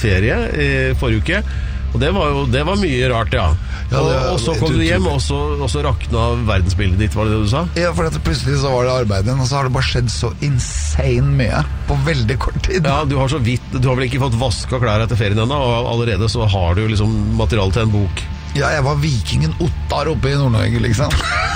ferie I forrige uke, og det var mye rart, ja. Og så kom du hjem, og så rakna verdensbildet ditt, var det du sa? Ja, for plutselig så var det arbeidet igjen, og så har det bare skjedd så insane mye på veldig kort tid. Ja, du har vel ikke fått vaska klær etter ferien ennå, og allerede så har du liksom materiale til en bok. Ja, jeg var vikingen Ottar oppe I Nord-Norge, liksom.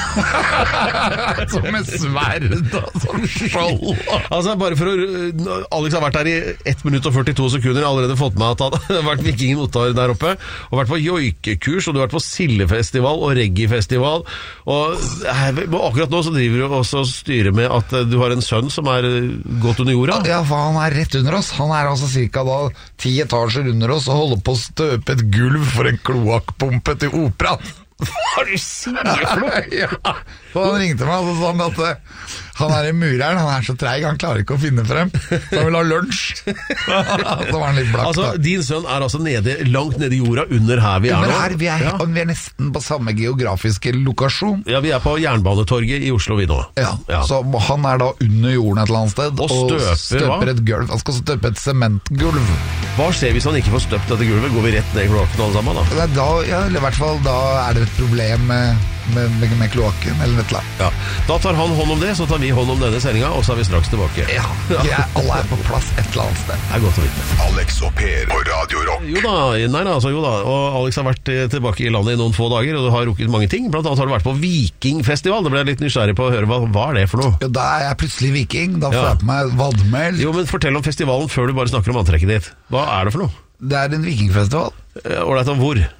Som med sverd og som skjold. Altså, bare for å... Alex har vært der I 1 minutt og 42 sekunder, allerede fått med at han har vært vikingen Ottar der oppe, og vært på joikekurs, og du har vært på sildefestival og reggae-festival, og akkurat nå så driver du også og styrer med at du har en sønn som gått under jorda. Ja, for han rett under oss. Han altså cirka da 10 etasjer under oss og holder på å støpe et gulv for en kloakkpumpe til operaen. Hva du sier for noe? Ja, for han ringte meg og sa at han I mureren, han så treig, han klarer ikke å finne frem, så han vil ha lunsj. Så var han litt blakk. Altså, din sønn altså langt nede I jorda, under her vi nå. Vi er nesten på samme geografiske lokasjon. Ja, vi på Jernbanetorget I Oslo vi nå. Ja, så han da under jorden et eller annet sted, og støper et gulv. Han skal støpe et sementgulv. Hva skjer hvis han ikke får støpt dette gulvet? Går vi rett ned I kloakken alle sammen da? Ja, I hvert fall da det et problem med kloakken eller et eller annet. Ja, da tar han hånd om det, så tar vi hånd om denne sendinga, og så vi straks tilbake. Ja, alle på plass et eller annet sted. Det godt å vite. Alex og Per på Radio Rock. Jo da, og Alex har vært tilbake I landet I noen få dager, og du har rukket mange ting. Blant annet har du vært på vikingfestival. Det ble jeg litt nysgjerrig på å høre, hva det for noe? Ja, da jeg plutselig viking, da får jeg på meg vadmel. Jo, men fortell om festivalen før du bare snakker om antrekket ditt. Hva det for noe? Det en vikingfestival. Ålreit, om hvor?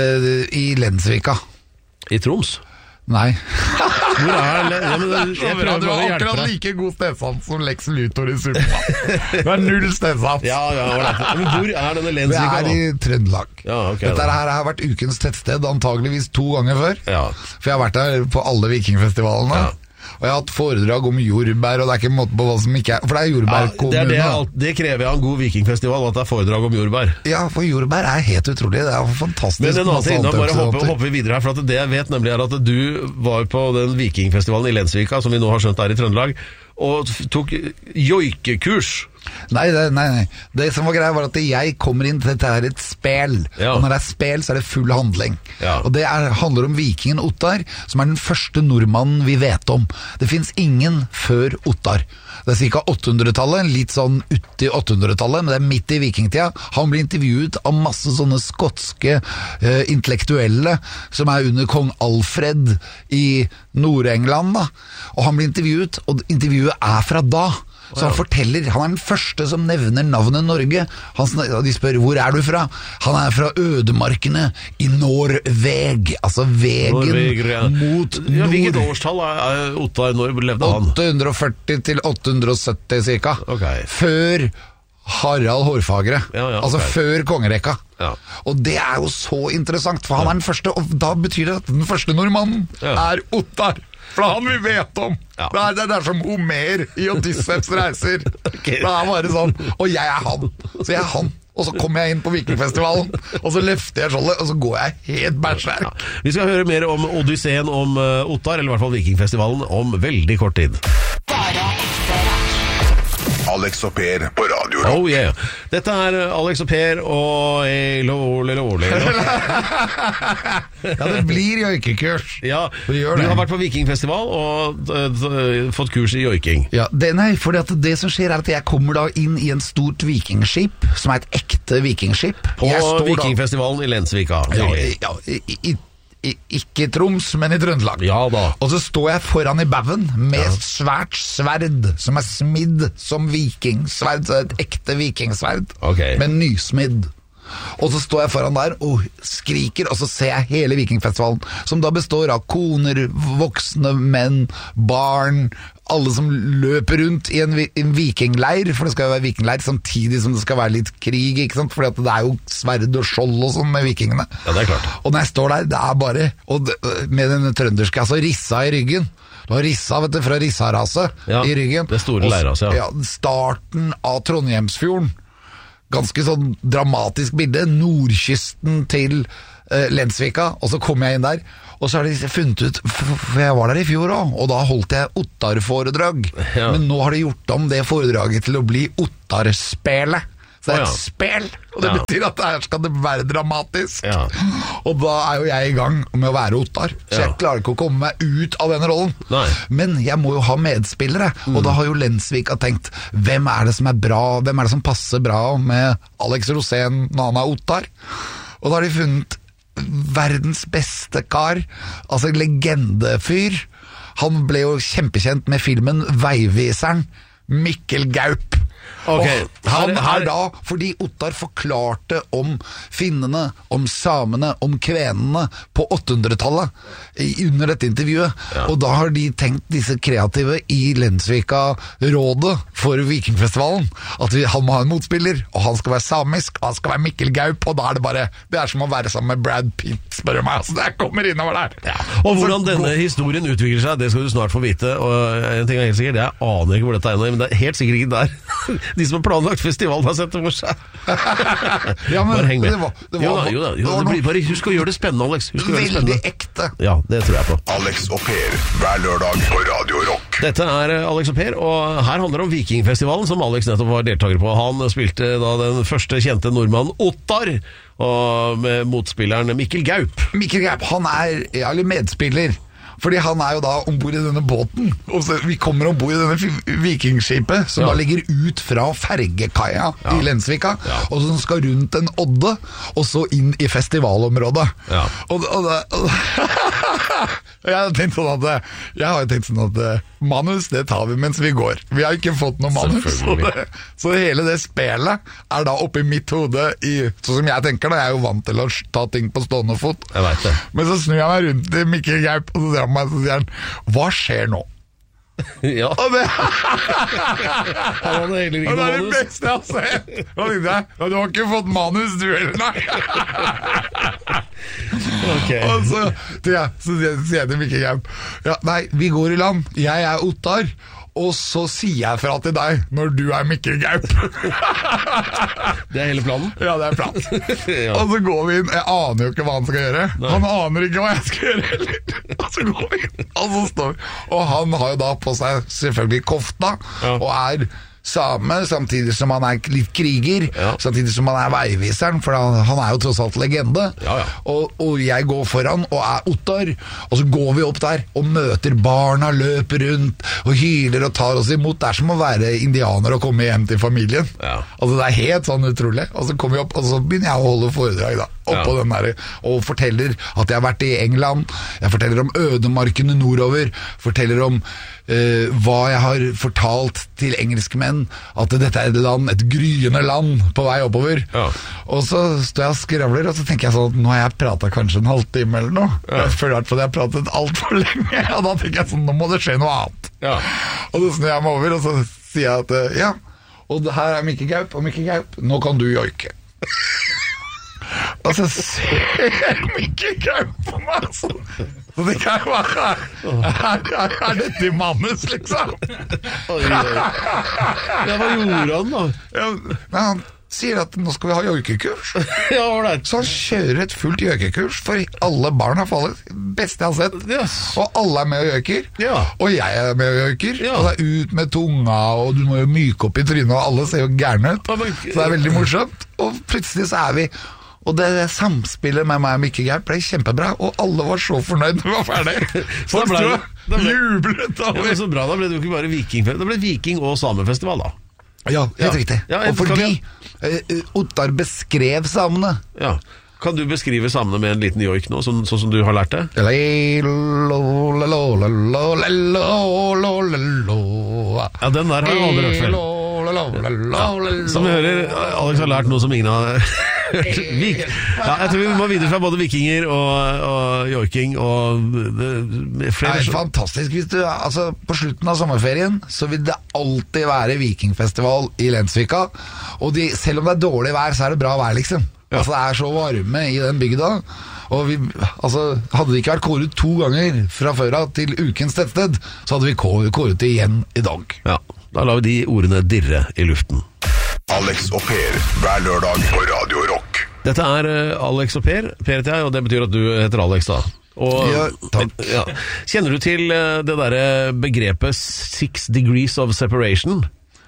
I Lensvika. I Troms? Nei. Hvor jeg prøver du har akkurat like god stedsans som Lex Luthor I Superman. Du har null stedsans. Ja, men hvor denne Lensvika da? I Trøndelag. Ja, okay, dette her har vært ukens tettsted antageligvis 2 ganger før. Ja. For jeg har vært der på alle vikingfestivalene. Ja. Og jeg har hatt foredrag om jordbær, og det ikke en måte på hva som ikke for det jordbærkommune. Det krever jeg av en god vikingfestival, at det foredrag om jordbær. Ja, for jordbær helt utrolig, det fantastisk. Men en annen ting, da bare hopper vi videre her, for at det jeg vet nemlig at du var på den vikingfestivalen I Lensvika, som vi nå har skjønt I Trøndelag, og tok joikekurs. Nei. Det som var greia var at jeg kommer inn til dette et spel. Ja. Og når det spel, så det full handling. Ja. Og det handler om vikingen Ottar, som den første nordmannen vi vet om. Det finnes ingen før Ottar. Det cirka 800-tallet, litt sånn uti 800-tallet, men det midt I vikingtida. Han blir intervjuet av masse sånne skotske intellektuelle som under kong Alfred I Nord-England, da. Og han blir intervjuet, og intervjuet fra da. Så han forteller, han den første som nevner navnet Norge. De spør, hvor du fra? Han fra ødemarkene I Norveg, altså vegen mot nord. Ja, hvilket årstall Ottar, når levde han? 840 til 870 cirka. Okay. Før Harald Hårfagre, altså før kongerekka. Ja. Og det jo så interessant, for han den første, og da betyr det at den første nordmannen Ottar. For han vi vet om. Ja. Det som Homer I Odysseus reiser. Okay. Det bare sånn. Og jeg han. Så jeg han. Og så kommer jeg inn på vikingfestivalen, og så løfter jeg skjoldet, og så går jeg helt bæsjær. Ja. Vi skal høre mer om Odysseen, om Ottar, eller I hvert fall vikingfestivalen, om veldig kort tid. Alex og Per på Radio Rock. Oh yeah. Dette Alex og Per og Ja, det blir joikekurs. Ja, du har vært på vikingfestival og fått kurs I joiking. Ja, fordi at det som skjer at jeg kommer da inn I en stort vikingskip, som et ekte vikingskip. På vikingfestivalen I Lensvika. Ikke I Troms, men I Trøndelag. Ja da. Og så står jeg foran I bauen med svært sverd som smidd som vikingsverd, så et ekte vikingsverd, men nysmidd. Og så står jeg foran der og skriker, og så ser jeg hele vikingfestivalen, som da består av koner, voksne menn, barn, alle som løper rundt I en vikingleir, for det skal jo være vikingleir samtidig som det skal være litt krig, ikke sant? Fordi at det jo sverd og skjold og sånn med vikingene. Ja, det klart. Og når jeg står der, det bare, og med den trønderske, altså rissa I ryggen, du har rissa, vet du, fra rissarase I ryggen. Det store leirase, ja. Starten av Trondheimsfjorden, ganske sånn dramatisk bilde, nordkysten til Lensvika, og så kom jeg inn der, og så har de funnet ut, for jeg var der I fjor også, og da holdt jeg Ottar-foredrag, men nå har de gjort om det foredraget til å bli Ottar-spelet, Så det et spel, og det betyr at her skal det være dramatisk. Og da jo jeg i gang med å være Ottar, så jeg klarer ikke å komme meg ut av den rollen. Men jeg må jo ha medspillere, og da har jo Lensvika tenkt, hvem det som bra, hvem det som passer bra med Alex Rosén når han Ottar? Og da har de funnet verdens beste kar, altså legendefyr. Han ble jo kjempekjent med filmen Veiviseren, Mikkel Gaup. Okay. Han da, fordi Ottar forklarte om finnene, om samene, om kvenene på 800-tallet under dette intervjuet, og da har de tenkt disse kreative i Lensvika-rådet for Vikingfestivalen, at han må ha en motspiller, og han skal være samisk, og han skal være Mikkel Gaup, og da det bare, det som å være sammen med Brad Pitt, spør du meg, altså det kommer innover der. Og hvordan denne historien utvikler seg, det skal du snart få vite, og en ting helt sikkert, jeg aner ikke hvor dette ennå, men det helt sikkert ikke der. De som har planlagt festivalen har sett det for seg. Bare heng med. Bare husk å gjøre det spennende, Alex. Veldig ekte. Ja, det tror jeg på. Alex og Per, hver lørdag på Radio Rock. Dette Alex og Per, og her handler det om Vikingfestivalen, som Alex nettopp var deltaker på. Han spilte da den første kjente nordmannen Ottar, og med motspilleren Mikkel Gaup. Mikkel Gaup, han eller medspiller. Fordi han jo da ombord i denne båten, og så vi kommer ombord i denne vikingskipet, som da ligger ut fra fergekaia i Lensvika, og som skal rundt en odde, og så inn i festivalområdet. Og jeg har tenkt sånn at manus, det tar vi mens vi går. Vi har ikke fått noe manus, så hele det spelet da oppe i mitt hode, sånn som jeg tenker da, jeg jo vant til å ta ting på stående fot. Jeg vet det. Men så snur jeg meg rundt til Mikkel Gaup, og så ser han, hva skjer nå? Ja. Og det han hadde heller ikke manus. Det det beste jeg har sett. Og du har ikke fått manus, du heller, nei. Og så sier jeg til Mikkel Gaup, nei, vi går i land, jeg Ottar, og så sier jeg fra til deg når du Mikkel Gaup. Det hele planen? Ja, det planen. Og så går vi inn, jeg aner jo ikke hva han skal gjøre. Han aner ikke hva jeg skal gjøre heller. Og så går vi inn, og så står vi. Og han har jo da på seg selvfølgelig kofta, og same, samtidig som han litt kriger, samtidig som han veiviseren, for han jo tross alt legende. Og jeg går foran og Ottar, og så går vi opp der og møter barna, løper rundt og hyler og tar oss imot. Det som å være indianer og komme hjem til familien. Altså det helt sånn utrolig. Og så kommer vi opp, og så begynner jeg å holde foredrag da, oppå den der, og forteller at jeg har vært i England, jeg forteller om ødemarkene nordover, forteller om hva jeg har fortalt til engelskmenn, at dette et land, et gryende land på vei oppover. Og så står jeg og skravler, og så tenker jeg sånn at nå har jeg pratet kanskje en halvtime eller noe. Jeg føler at jeg har pratet alt for lenge, og da tenker jeg sånn, nå må det skje noe annet. Og så snur jeg meg over, og så sier jeg at og det her Mikkel Gaup, og Mikkel Gaup, nå kan du joike. Og så ser Mikkel Gaup på meg sånn. Så det kan jo være dette i manus, liksom? Hva gjorde han da? Han sier at nå skal vi ha joikekurs. Så han kjører et fullt joikekurs for alle barn har fallet. Beste jeg har sett. Og alle med og joiker. Og jeg med og joiker. Og det ut med tunga, og du må jo myke opp i trynet, og alle ser jo gærne ut. Så det veldig morsomt. Og plutselig så vi og det samspillet med meg og Mikkel Gaup ble kjempebra, og alle var så fornøyd når vi var ferdig. Så det jublet over. Så bra, da ble det jo ikke bare vikingfestival, det ble viking- og samefestival da. Ja, helt riktig. Og fordi Ottar beskrev samene. Kan du beskrive samene med en liten joik nå, sånn som du har lært det? Ja, den der har jeg aldri hørt før. Som vi hører, Alex har lært noe som ingen har hørt. Jeg tror vi må videre fra både vikinger og joiking og flere. Det fantastisk hvis du, altså på slutten av sommerferien så vil det alltid være vikingfestival i Lensvika, og selv om det dårlig vær så det bra vær liksom. Altså det så varme i den bygda, og hadde det ikke vært kåret 2 ganger fra før av til ukens tettsted, så hadde vi kåret det igjen i dag. Da lar vi de ordene dirre i luften. Alex og Per, hver lørdag på Radio Rock. Dette Alex og Per heter jeg, og det betyr at du heter Alex da. Takk. Kjenner du til det der begrepet 6 degrees of separation?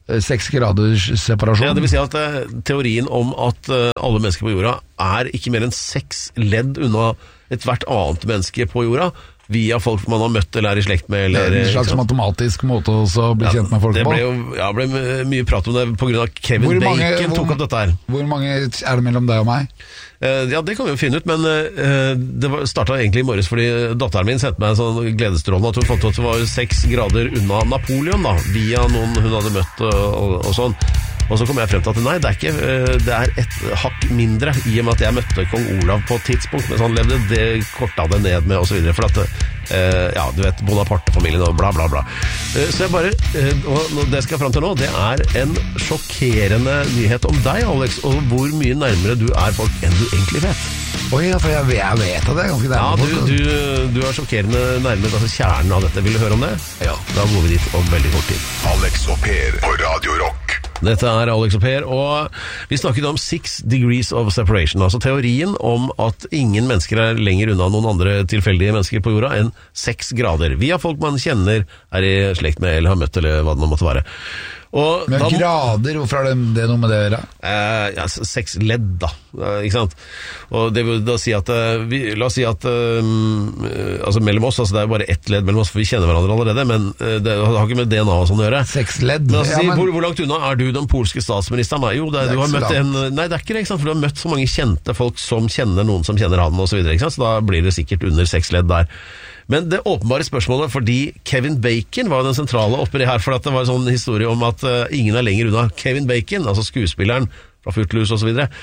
6 graders separasjon. Ja, det vil si at teorien om at alle mennesker på jorda ikke mer enn 6 ledd unna et hvert annet menneske på jorda, via folk man har møtt eller i slekt med. Eller, en slags matematisk måte også å bli kjent med folk på. Det ble mye prat om det på grunn av Kevin Bacon tok opp dette her. Hvor mange det mellom deg og meg? Ja, det kan vi jo finne ut, men det startet egentlig i morges fordi datteren min sendte meg en sånn gledesstrålende at hun fant ut at det var 6 grader unna Napoleon da, via noen hun hadde møtt og sånn. Og så kom jeg frem til at nei, det er et hakk mindre i og med at jeg møtte kong Olav på et tidspunkt, men så han levde det, kortet det ned med og så videre, for at ja, du vet, Bonaparte-familien og bla bla bla. Så jeg bare, og det jeg skal frem til nå, det er en sjokkerende nyhet om deg, Alex, og hvor mye nærmere du er folk enn du egentlig vet. Oi, ja, for jeg vet at det er ganske nærmere folk. Ja, du er sjokkerende nærmere, altså kjernen av dette. Vil du høre om det? Ja. Da går vi dit om veldig kort tid. Alex og Per på Radio Rock. Dette er Alex og Per, og vi snakket om 6 degrees of separation, altså teorien om at ingen mennesker er lenger unna noen andre tilfeldige mennesker på jorda enn 6 grader. Via folk man kjenner, er i slekt med eller har møtt, eller hva det måtte være. Og men grader, hvorfor er det noe med det å gjøre? Ja, 6 ledd da, ikke sant? Og det vil da si at la oss si at altså mellom oss, altså det er bare 1 ledd mellom oss, for vi kjenner hverandre allerede, men det har ikke med DNA og sånn å gjøre. 6 ledd? Men altså, hvor langt unna er du den polske statsministeren? Jo, du har møtt nei, det er ikke det, ikke sant? For du har møtt så mange kjente folk som kjenner noen som kjenner han og så videre, ikke sant? Så da blir det sikkert under 6 ledd der. Men det åpenbare spørsmålet, fordi Kevin Bacon var den sentrale oppi det her, for at det var en sånn historie om at ingen er lenger unna Kevin Bacon, altså skuespilleren fra Footloose og så videre,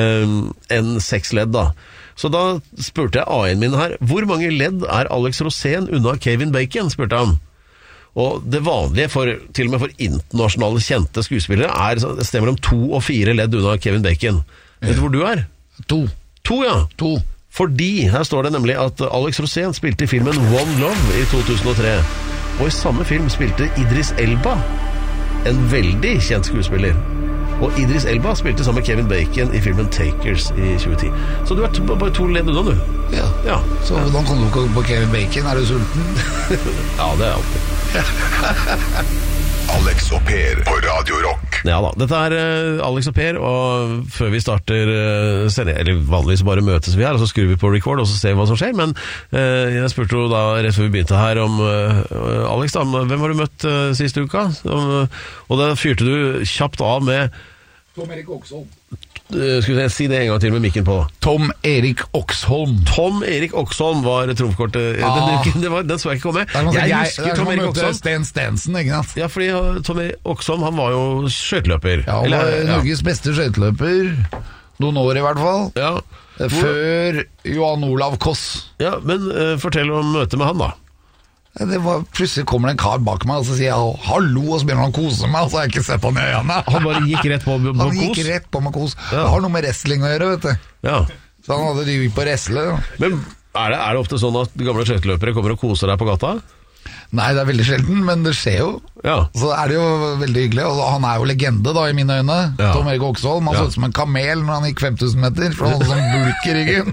enn 6 ledd da. Så da spurte jeg AI-en min her, hvor mange ledd er Alex Rosén unna Kevin Bacon, spurte han. Og det vanlige, til og med for internasjonale kjente skuespillere, er et sted mellom 2 og 4 ledd unna Kevin Bacon. Vet du hvor du er? 2. 2, ja. 2. Fordi, her står det nemlig at Alex Rosén spilte i filmen One Love i 2003. Og i samme film spilte Idris Elba, en veldig kjent skuespiller. Og Idris Elba spilte sammen med Kevin Bacon i filmen Takers i 2010. Så du er bare 2 ledd unna, du. Ja. Så hvordan kom du på Kevin Bacon? Er du sulten? Ja, det er alltid. Alex og Per på Radio Rock. Ja da, dette er Alex og Per, og før vi starter eller vanligvis bare møtes vi her, og så skrur vi på record, og så ser vi hva som skjer, men jeg spurte jo da, rett før vi begynte her, om Alex da, hvem har du møtt siste uka? Og da fyrte du kjapt av med Tom Erik Oksholm. Skal vi si det en gang til med mikken på? Tom Erik Oksholm. Tom Erik Oksholm var trumfkortet. Den så jeg ikke komme. Jeg husker Tom Erik Oksholm. Sten Stensen, ikke sant? Ja, fordi Tom Erik Oksholm, han var jo skøyteløper. Ja, han var Norges beste skøyteløper. Noen år i hvert fall. Ja. Før Johan Olav Koss. Ja, men fortell om møtet med han da. Plutselig kommer det en kar bak meg og så sier jeg hallo, og så begynner han å kose meg, og så har jeg ikke sett han i øynene. Han bare gikk rett på kos? Han gikk rett på med kos. Det har noe med wrestling å gjøre, vet du. Ja. Så han hadde rygg på wrestle. Men er det ofte sånn at gamle skøyteløpere kommer og koser deg på gata? Nei, det er veldig sjelden, men det skjer jo. Ja. Så er det jo veldig hyggelig, og han er jo legende da i mine øyne. Ja. Tom Erik Oksholm, han så ut som en kamel når han gikk 5000 meter, for han hadde sånn bulk i ryggen.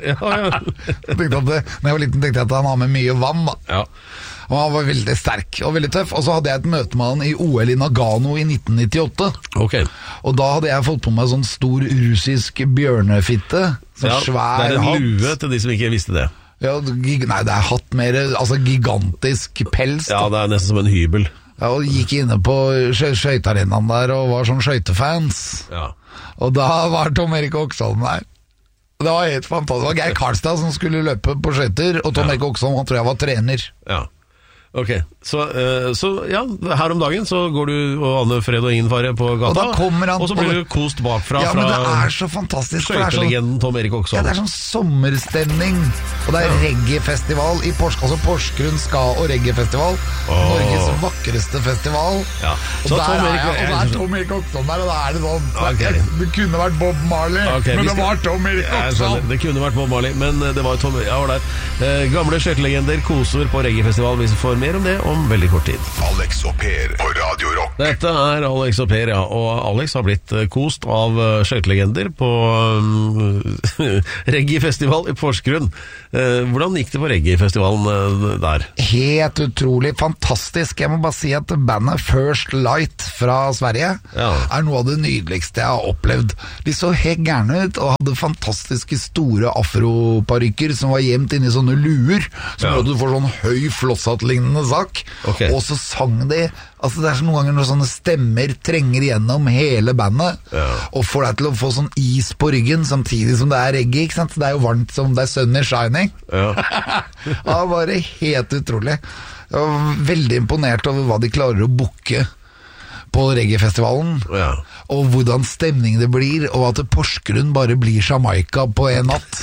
Når jeg var liten tenkte jeg at han har med mye vann da. Ja. Og han var veldig sterk og veldig tøff. Og så hadde jeg et møte med han i OL i Nagano i 1998. Okay. Og da hadde jeg fått på meg sånn stor russisk bjørnefitte. Sånn svær hatt. Det er en lue til de som ikke visste det. Ja, nei, det er hatt mer, altså gigantisk pels. Ja, det er nesten som en hybel. Ja, og gikk inne på skøytearenaen der og var sånn skøytefans. Ja. Og da var Tom Erik Oksholm der. Det var helt fantastisk. Det var Geir Karlstad som skulle løpe på skøyter, og Tom Erik Oksholm, han tror jeg var trener. Ja. Ok, så ja, her om dagen så går du og Anne Fred og ingen fare på gata, og så blir du kost bakfra. Ja, men det er så fantastisk. Skøytelegenden Tom Erik Oksholm. Ja, det er sånn sommerstemning, og det er reggae-festival i Porsgrunn ska- og reggae-festival. Norges vakreste festival. Ja. Og der er Tom Erik Oksholm der, og da er det sånn det kunne vært Bob Marley, men det var Tom Erik Oksholm. Det kunne vært Bob Marley, men det var Tom. Ja, gamle skøytelegender koser på reggae-festival. Vi får Mer om det om veldig kort tid. Alex og Per på Radio Rock. Dette Alex og Per, ja. Og Alex har blitt kost av skøytelegender på reggae-festival i Porsgrunn. Hvordan gikk det på reggae-festivalen der? Helt utrolig fantastisk. Jeg må bare si at bandet First Light fra Sverige noe av det nydeligste jeg har opplevd. De så helt gærne ut og hadde fantastiske store afroparykker som var gjemt inni sånne luer, som gjør at du får sånn høy flosshatt-lignende sak. Og så sang de. Altså det så noen ganger når sånne stemmer trenger gjennom hele bandet og får deg til å få sånn is på ryggen samtidig som det reggae, ikke sant? Det jo varmt som det sun is shining. Det var bare helt utrolig. Jeg var veldig imponert over hva de klarer å booke på reggae-festivalen, og hvordan stemning det blir, og at Porsgrunn bare blir Jamaica på en natt.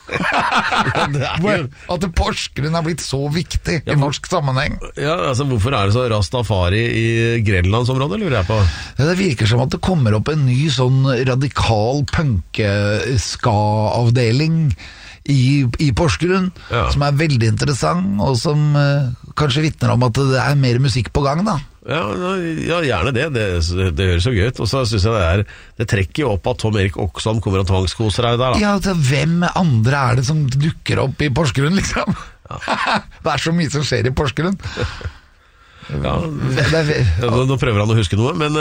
At Porsgrunn har blitt så viktig i norsk sammenheng. Ja, altså hvorfor det så Rastafari i Grenlandsområdet, lurer jeg på? Det virker som at det kommer opp en ny sånn radikal punk-ska-avdeling i Porsgrunn, som veldig interessant, og som kanskje vitner om at det mer musikk på gang da. Ja, gjerne det. Det høres så gøy ut. Og så synes jeg det trekker jo opp at Tom Erik Oksholm kommer og tvangskoser deg der da. Ja, hvem andre det som dukker opp i Porsgrunn, liksom? Det så mye som skjer i Porsgrunn. Nå prøver han å huske noe, men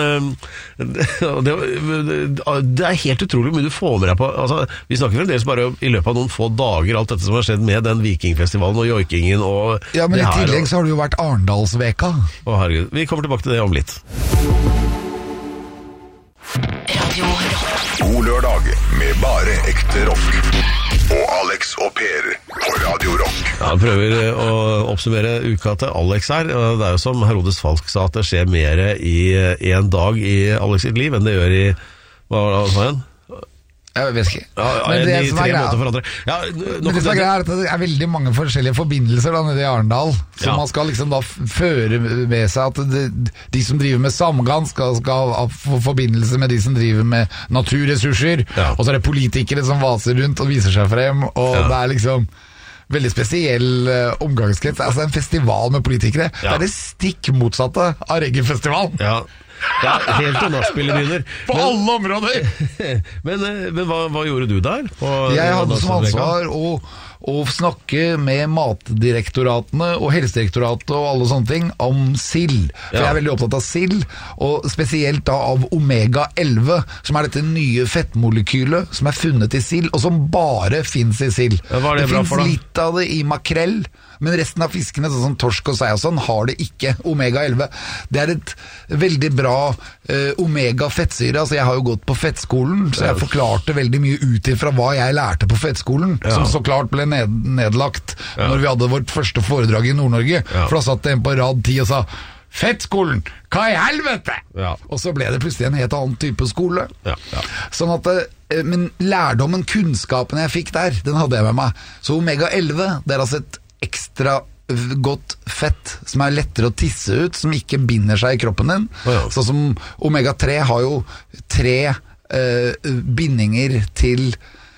det helt utrolig mye du får med deg på. Altså, vi snakker fremdeles bare i løpet av noen få dager alt dette som har skjedd med den vikingfestivalen og joikingen og men i tillegg så har det jo vært Arendalsveka. Herregud, vi kommer tilbake til det om litt. Radio Rock. God lørdag med bare ekte rock. Og Alex og Per på Radio Rock. Han prøver å oppsummere uka til Alex her. Det jo som Herodes Falk sa, at det skjer mer i en dag i Alex sitt liv enn det gjør i hva sa han? Jeg vet ikke. Men det som greia at det veldig mange forskjellige forbindelser da, nede i Arendal, så man skal liksom da føre med seg at de som driver med samgang skal få forbindelse med de som driver med naturressurser, og så det politikere som vaser rundt og viser seg frem, og det liksom veldig spesiell omgangskrets. Altså en festival med politikere, det det stikk motsatte av reggae-festivalen. Helt til nachspielet begynner. På alle områder! Men hva gjorde du der? Jeg hadde som ansvar å snakke med matdirektoratene og helsedirektoratet og alle sånne ting om sild. For jeg veldig opptatt av sild, og spesielt da av omega-11, som dette nye fettmolekylet som funnet i sild, og som bare finnes i sild. Det finnes litt av det i makrell, men resten av fiskene, sånn som torsk og sei og sånn, har det ikke omega-11. Det et veldig bra omega-fettsyre. Altså jeg har jo gått på fettskolen, så jeg forklarte veldig mye ut ifra hva jeg lærte på fettskolen, som så klart ble nedlagt når vi hadde vårt første foredrag i Nord-Norge. For da satt det en på rad 10 og sa fettskolen, hva i helvete? Og så ble det plutselig en helt annen type skole. Sånn at men lærdommen, kunnskapen jeg fikk der, den hadde jeg med meg. Så omega-11, det altså et ekstra godt fett som lettere å tisse ut, som ikke binder seg i kroppen din. Sånn som omega-3 har jo 3 bindinger til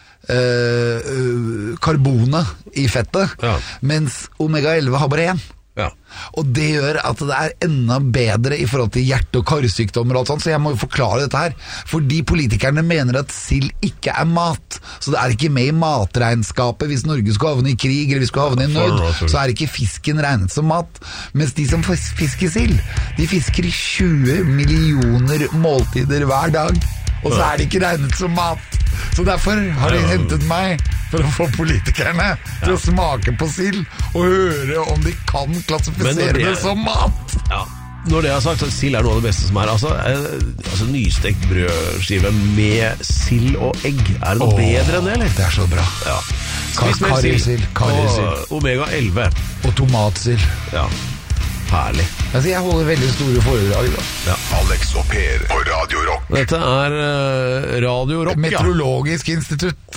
karbonet i fettet, mens omega-11 har bare 1. Og det gjør at det enda bedre i forhold til hjerte- og karsykdommer og alt sånt, så jeg må jo forklare dette her, fordi politikerne mener at sild ikke mat, så det ikke med i matregnskapet. Hvis Norge skulle havne i krig eller vi skulle havne i nød, så ikke fisken regnet som mat, mens de som fisker sild, de fisker 20 millioner måltider hver dag, og så det ikke regnet som mat. Så derfor har de hentet meg for å få politikerne til å smake på sild og høre om de kan klassifisere det som mat. Når det sagt, så sild noe av det beste som altså nystekt brødskive med sild og egg. Det noe bedre enn det, eller? Det så bra. Karisild. Omega-11. Og tomatsild. Herlig. Altså jeg holder veldig store foredrag da. Alex og Per på Radio Rock. Dette Radio Rock, Meteorologisk institutt.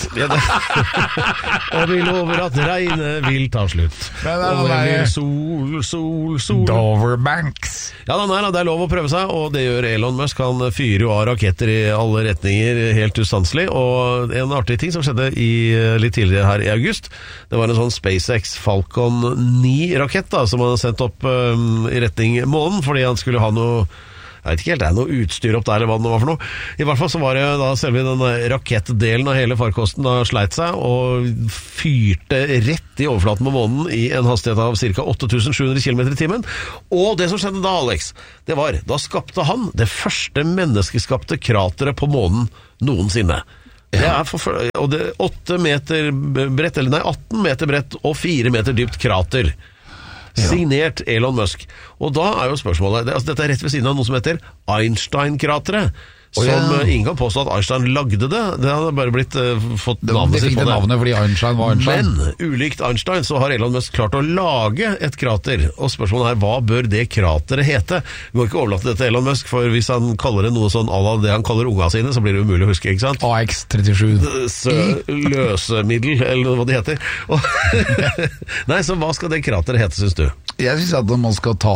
Ja, og vi lover at regnet vil ta slutt. Og det blir sol. Doverbanks. Ja, det er lov å prøve seg, og det gjør Elon Musk. Han fyrer jo av raketter i alle retninger helt ustanselig. Og en artig ting som skjedde litt tidligere her i august, det var en sånn SpaceX Falcon 9-rakett som han sendt opp i retning månen, fordi han skulle ha noe, jeg vet ikke helt, det er noe utstyr opp der eller hva det var for noe. I hvert fall så var det da selve den rakettdelen av hele farkosten da sleit seg og fyrte rett i overflaten på månen i en hastighet av ca. 8700 km i timen. Og det som skjedde da, Alex, det var, da skapte han det første menneskeskapte krateret på månen noensinne. Det og det er 8 meter bredt, eller nei, 18 meter bredt og 4 meter dypt krater. Signert Elon Musk. Og da er jo spørsmålet, dette er rett ved siden av noe som heter Einstein-krateret, som ingen kan påstå at Einstein lagde det. Det hadde bare blitt fått navnet sitt på det. Navnet fordi Einstein var Einstein. Men ulikt Einstein så har Elon Musk klart å lage et krater. Og spørsmålet er, hva bør det krateret hete? Vi må ikke overlate det til Elon Musk, for hvis han kaller det noe sånn à det han kaller unga sine, så blir det umulig å huske, ikke sant? AX37 løsemiddel, eller hva det heter. Nei, så hva skal det krateret hete, synes du? Jeg synes at man skal ta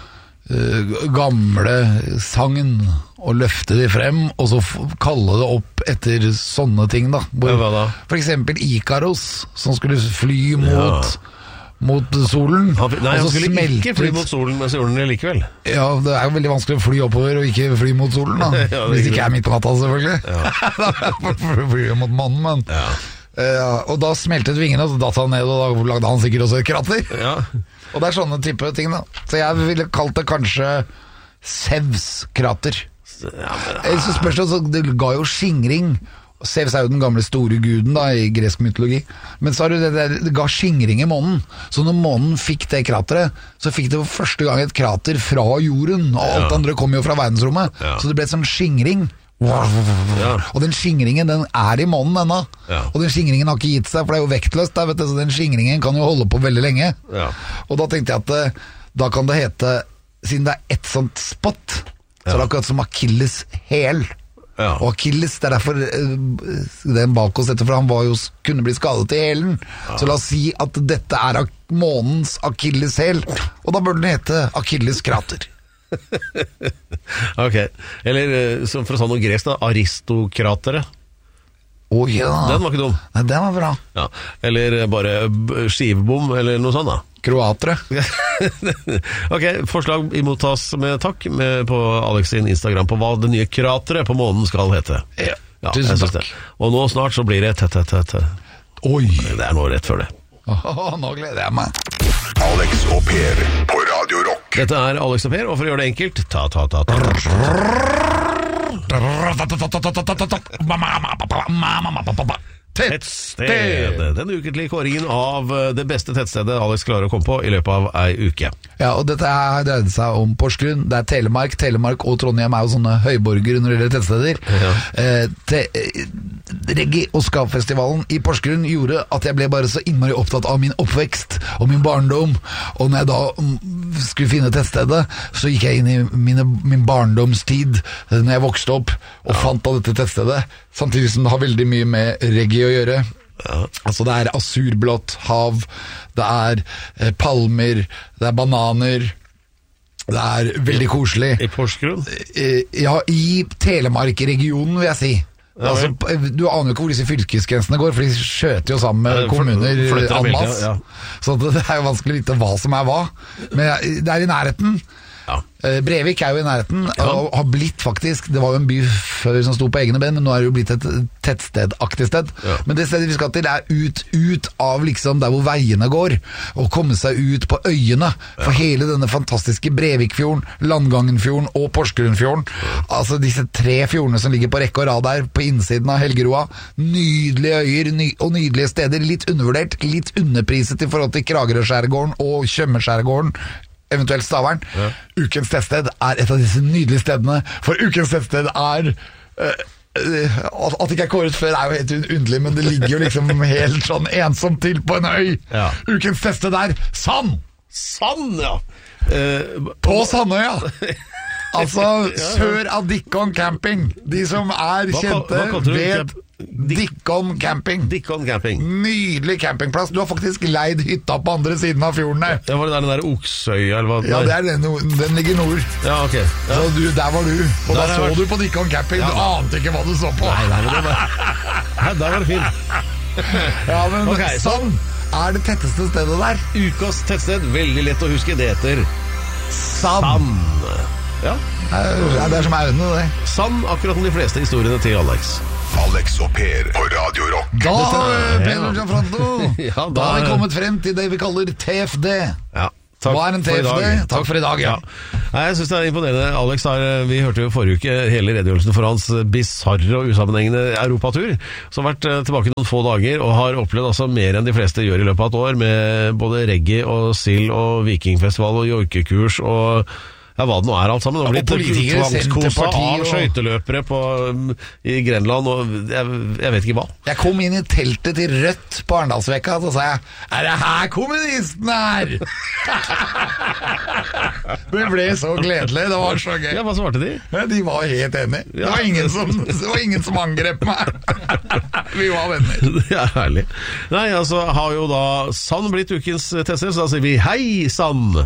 gamle sagn og løfte de frem, og så kalle det opp etter sånne ting da. For eksempel Ikaros, som skulle fly mot solen. Nei, han skulle ikke fly mot solen, men solen likevel. Ja, det er jo veldig vanskelig å fly oppover og ikke fly mot solen da. Hvis det ikke er midt på natta, selvfølgelig. Da flyr jo mot mannen, men... og da smeltet vingene, og så datt han ned, og da lagde han sikkert også et krater. Og det er sånne type ting da. Så jeg ville kalt det kanskje Zeus-krater. Så spørs det ga jo skingring. Zeus er jo den gamle store guden da, i gresk mytologi. Men så har det ga skingring i månen. Så når månen fikk det krateret, så fikk det for første gang et krater fra jorden, og alt andre kom jo fra verdensrommet. Så det ble sånn skingring. Og den skingringen, den er i månen ennå. Og den skingringen har ikke gitt seg, for det er jo vektløst der, vet du, så den skingringen kan jo holde på veldig lenge. Og da tenkte jeg at da kan det hete, siden det er et sånt spot, så er det akkurat som Achilles hæl. Og Achilles, det er derfor den bak oss etter, for han var jo, kunne bli skadet i hælen. Så la oss si at dette er månens Achilles hæl, og da bør den hete Achilles krater. Ok, eller for å ta noe gresk da, Aristokrateret. Den var ikke dum. Nei, den var bra. Eller bare skivebom, eller noe sånt da. Kroatere. Ok, forslag imottas med takk på Alex sin Instagram på hva det nye krateret på månen skal hete. Tusen takk. Og nå snart så blir det tett. Oi. Det er nå rett før det. Nå gleder jeg meg. Alex og Per på Radio Rock. Dette er Alex og Per, og for å gjøre det enkelt, ta. Tettsted. Den ukentlige kåringen av det beste tettstedet Alex klarer å komme på i løpet av ei uke. Ja, og dette her dreide seg om Porsgrunn. Det er Telemark og Trondheim er jo sånne høyborger når det gjelder tettsteder. Reggae- og Ska-festivalen i Porsgrunn gjorde at jeg ble bare så innmari opptatt av min oppvekst og min barndom. Og når jeg da skulle finne tettstedet, så gikk jeg inn i min barndomstid når jeg vokste opp og fant av dette tettstedet, samtidig som det har veldig mye med reggae å gjøre. Altså det er asurblått hav, det er palmer, det er bananer, det er veldig koselig. I Porsgrunn? Ja, i Telemark-regionen vil jeg si. Altså, du aner jo ikke hvor disse fylkesgrensene går, for de skjøter jo sammen med kommuner en masse. Så det er jo vanskelig å vite hva som er hva. Men det er i nærheten. Brevik er jo i nærheten og har blitt faktisk, det var jo en by før som sto på egne ben, men nå er det jo blitt et tettstedaktig sted. Men det stedet vi skal til er ut av liksom der hvor veiene går, og komme seg ut på øyene, for hele denne fantastiske Brevikfjorden, Landgangenfjorden og Porsgrunnfjorden, altså disse 3 fjordene som ligger på rekke og rad der på innsiden av Helgeroa. Nydelige øyer og nydelige steder, litt undervurdert, litt underpriset i forhold til Kragerø-skjærgården og Tjøme-skjærgården, eventuelt Stavern. Ukens tettsted er et av disse nydelige stedene, for ukens tettsted er at det ikke er kåret før er jo helt underlig, men det ligger jo liksom helt sånn ensomt til på en øy. Ukens tettsted er Sand! Sand, ja! På Sandøya! Altså sør av Dikkon camping. De som er kjente vet Dickon Camping. Dickon Camping. Nydelig campingplass. Du har faktisk leid hytta på andre siden av fjorden der. Ja, var det den der Oksøya, eller hva? Ja, det er den ligger nord. Ja, ok. Ja. Så der var du. Og da så du på Dickon Camping. Du ante ikke hva du så på. Nei, men det var... Der var det fint. Ja, men okay, Sand er det tetteste stedet der. Ukas tettsted, veldig lett å huske. Det heter Sand. Ja. Det er som Aune, det. Sand, akkurat som de fleste historiene til Alex. Alex og Per på Radio Rock. Da, Pedro Gianfranto, ja, da har vi kommet frem til det vi kaller TFD. Ja. Hva er en TFD? Takk for i dag, ja. Nei, jeg synes det er imponerende. Alex, vi hørte jo forrige uke hele redegjørelsen for hans bizarre og usammenhengende europatur, som har vært tilbake noen få dager, og har opplevd altså mer enn de fleste gjør i løpet av et år, med både reggae og sild og vikingfestival og joikekurs og... Ja, hva det nå er alt sammen. Det har blitt tvangskosa av skøyteløpere i Grenland, og jeg vet ikke hva. Jeg kom inn i teltet til Rødt på Arendalsveka, og så sa jeg, er det her kommunisten er? Det ble så gledelig, det var så gøy. Ja, hva svarte de? De var helt enige. Det var ingen som angrep meg. Vi var venner. Det er herlig. Nei, altså, har jo da Sand blitt ukens tester, så da sier vi hei, Sand!